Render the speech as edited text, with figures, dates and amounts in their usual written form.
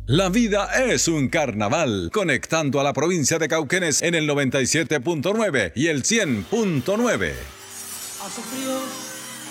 La vida es un carnaval, conectando a la provincia de Cauquenes en el 97.9 y el 100.9. Ha sufrido